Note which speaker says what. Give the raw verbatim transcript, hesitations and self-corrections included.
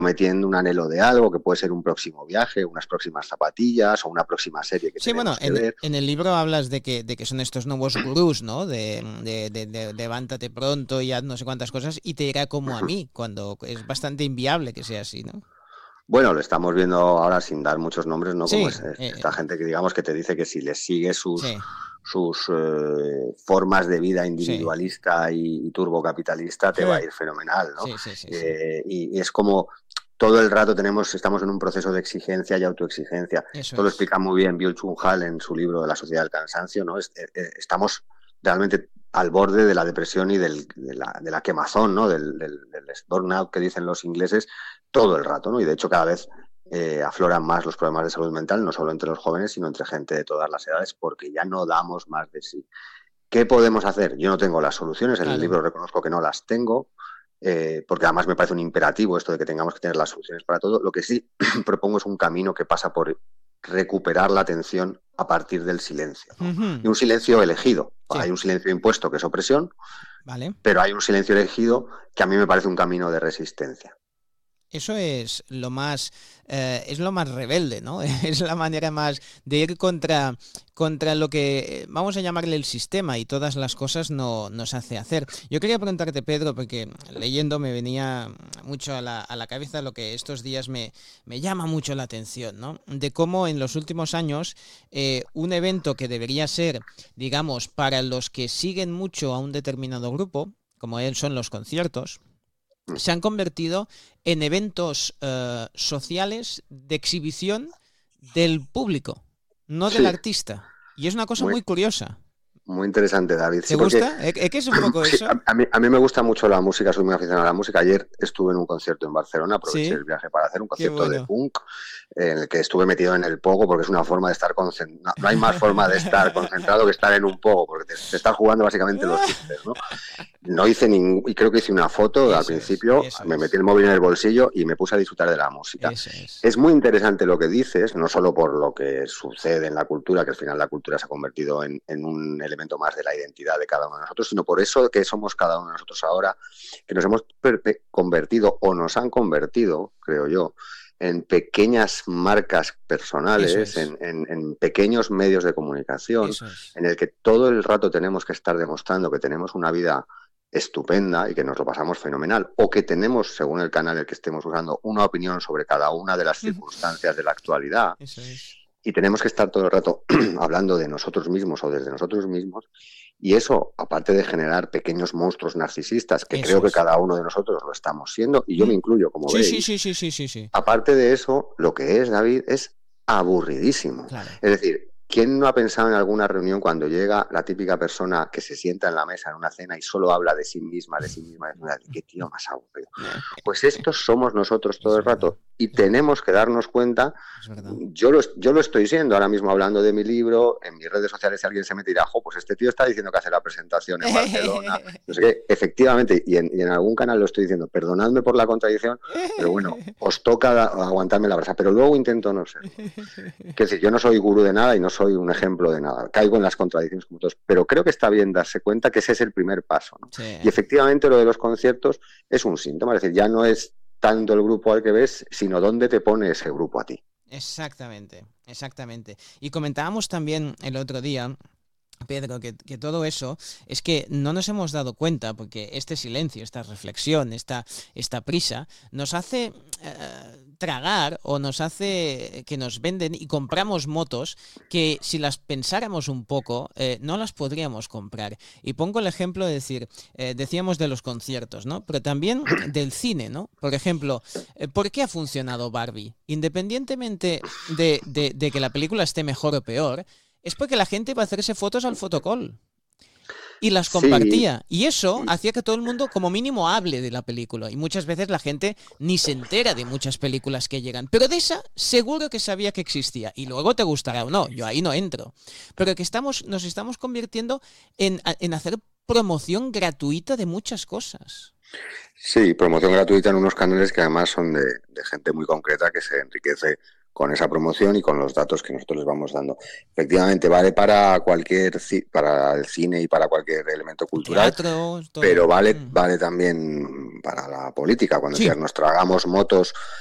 Speaker 1: metiendo un anhelo de algo, que puede ser un próximo viaje, unas próximas zapatillas o una próxima serie que
Speaker 2: Sí, bueno,
Speaker 1: tenemos que
Speaker 2: en,
Speaker 1: ver.
Speaker 2: en el libro hablas de que, de que son estos nuevos gurús, ¿no? De, de, de, de levántate pronto y haz no sé cuántas cosas y te irá como a mí, cuando es bastante inviable que sea así, ¿no?
Speaker 1: Bueno, lo estamos viendo ahora sin dar muchos nombres, ¿no? Como
Speaker 2: Sí,
Speaker 1: es, es-
Speaker 2: eh,
Speaker 1: esta gente que digamos que te dice que si les sigues sus,
Speaker 2: sí,
Speaker 1: sus eh, formas de vida
Speaker 2: sí.
Speaker 1: individualista y, y turbocapitalista, te va a ir fenomenal, ¿no?
Speaker 2: Sí, sí, sí, sí.
Speaker 1: Eh, y, y es como todo el rato tenemos, estamos en un proceso de exigencia y autoexigencia.
Speaker 2: Eso
Speaker 1: Esto lo
Speaker 2: es.
Speaker 1: explica muy bien Byung-Chul Han en su libro de La sociedad del cansancio, ¿no? Es- eh, eh, estamos realmente al borde de la depresión y del, de, la, de la quemazón, ¿no? Del, del, del burnout que dicen los ingleses todo el rato, ¿no? Y de hecho cada vez eh, afloran más los problemas de salud mental, no solo entre los jóvenes, sino entre gente de todas las edades, porque ya no damos más de sí. ¿Qué podemos hacer? Yo no tengo las soluciones, en el
Speaker 2: Claro.
Speaker 1: libro reconozco que no las tengo, eh, porque además me parece un imperativo esto de que tengamos que tener las soluciones para todo. Lo que sí propongo es un camino que pasa por recuperar la atención a partir del silencio, ¿no? Y
Speaker 2: Ujú.
Speaker 1: un silencio elegido.
Speaker 2: Sí,
Speaker 1: Hay un silencio impuesto que es opresión,
Speaker 2: vale.
Speaker 1: pero hay un silencio elegido que a mí me parece un camino de resistencia.
Speaker 2: Eso es lo más, eh, es lo más rebelde, ¿no? Es la manera más de ir contra, contra lo que eh, vamos a llamarle el sistema y todas las cosas no, nos hace hacer. Yo quería preguntarte, Pedro, porque leyendo me venía mucho a la, a la cabeza lo que estos días me, me llama mucho la atención, ¿no? De cómo en los últimos años eh, un evento que debería ser, digamos, para los que siguen mucho a un determinado grupo, como él son los conciertos, se han convertido en eventos eh, sociales de exhibición del público, no del
Speaker 1: Sí,
Speaker 2: artista. Y es una cosa
Speaker 1: muy,
Speaker 2: muy curiosa.
Speaker 1: muy interesante, David.
Speaker 2: ¿Te
Speaker 1: Sí, porque
Speaker 2: gusta? ¿Es que es un poco
Speaker 1: sí,
Speaker 2: eso?
Speaker 1: a, a mí, a mí me gusta mucho la música, soy muy aficionado a la música. Ayer estuve en un concierto en Barcelona, aproveché
Speaker 2: Sí,
Speaker 1: el viaje para hacer un
Speaker 2: qué
Speaker 1: concierto de
Speaker 2: bueno.
Speaker 1: punk, en el que estuve metido en el pogo, porque es una forma de estar concentrado. No, no hay más forma de estar concentrado que estar en un pogo, porque te, te estás jugando básicamente los dientes, ¿no? No hice ningún, y creo que hice una foto al
Speaker 2: Eso es,
Speaker 1: principio,
Speaker 2: eso
Speaker 1: me metí
Speaker 2: es,
Speaker 1: el móvil en el bolsillo y me puse a disfrutar de la música.
Speaker 2: eso es.
Speaker 1: Es muy interesante lo que dices, no solo por lo que sucede en la cultura, que al final la cultura se ha convertido en, en un elemento más de la identidad de cada uno de nosotros, sino por eso que somos cada uno de nosotros ahora, que nos hemos convertido o nos han convertido, creo yo, en pequeñas marcas
Speaker 2: Eso
Speaker 1: personales,
Speaker 2: es,
Speaker 1: en, en, en pequeños medios de comunicación,
Speaker 2: eso es.
Speaker 1: en el que todo el rato tenemos que estar demostrando que tenemos una vida estupenda y que nos lo pasamos fenomenal, o que tenemos, según el canal en el que estemos usando, una opinión sobre cada una de las circunstancias de la actualidad,
Speaker 2: Eso es.
Speaker 1: y tenemos que estar todo el rato hablando de nosotros mismos o desde nosotros mismos, y eso, aparte de generar pequeños monstruos narcisistas, que creo
Speaker 2: Eso
Speaker 1: que
Speaker 2: es.
Speaker 1: cada uno de nosotros lo estamos siendo, y yo me
Speaker 2: ¿Mm?
Speaker 1: incluyo, como
Speaker 2: Sí, sí,
Speaker 1: veis,
Speaker 2: sí, sí, sí, sí, sí.
Speaker 1: aparte de eso, lo que es, David, es aburridísimo.
Speaker 2: Claro.
Speaker 1: Es decir, ¿quién no ha pensado en alguna reunión cuando llega la típica persona que se sienta en la mesa en una cena y solo habla de sí misma, de sí misma, de sí misma? ¿Qué tío más aburrido? Pues estos somos nosotros todo
Speaker 2: Es
Speaker 1: el
Speaker 2: verdad,
Speaker 1: rato y
Speaker 2: es verdad,
Speaker 1: tenemos que darnos cuenta.
Speaker 2: es verdad.
Speaker 1: Yo lo, yo lo estoy siendo ahora mismo hablando de mi libro, en mis redes sociales si alguien se me dirá, jo, pues este tío está diciendo que hace la presentación en Barcelona, no sé qué, efectivamente, y en, y en algún canal lo estoy diciendo, perdonadme por la contradicción, pero bueno, os toca da, aguantarme la brasa, pero luego intento no serlo. Es decir, yo no soy gurú de nada y no soy un ejemplo de nada, caigo en las contradicciones como todos, pero creo que está bien darse cuenta que ese es el primer paso, ¿no?
Speaker 2: Sí.
Speaker 1: Y efectivamente lo de los conciertos es un síntoma, es decir, ya no es tanto el grupo al que ves, sino dónde te pone ese grupo a ti.
Speaker 2: Exactamente, exactamente. Y comentábamos también el otro día, Pedro, que, que todo eso es que no nos hemos dado cuenta, porque este silencio, esta reflexión, esta, esta prisa, nos hace eh, tragar o nos hace que nos venden y compramos motos que si las pensáramos un poco, eh, no las podríamos comprar. Y pongo el ejemplo de decir, eh, decíamos de los conciertos, ¿no? Pero también del cine, ¿no? Por ejemplo, eh, ¿por qué ha funcionado Barbie? Independientemente de, de, de que la película esté mejor o peor, es porque la gente iba a hacerse fotos al fotocall y las
Speaker 1: Sí,
Speaker 2: compartía. Y eso
Speaker 1: y,
Speaker 2: hacía que todo el mundo como mínimo hable de la película. Y muchas veces la gente ni se entera de muchas películas que llegan. Pero de esa seguro que sabía que existía. Y luego te gustará o no, yo ahí no entro. Pero que estamos, nos estamos convirtiendo en, en hacer promoción gratuita de muchas cosas.
Speaker 1: sí, promoción gratuita en unos canales que además son de, de gente muy concreta que se enriquece con esa promoción y con los datos que nosotros les vamos dando. Efectivamente, vale para cualquier, para el cine y para cualquier elemento cultural,
Speaker 2: Teatro, todo.
Speaker 1: pero vale,
Speaker 2: Mm.
Speaker 1: vale también para la política. Cuando
Speaker 2: Sí.
Speaker 1: decías, nos tragamos motos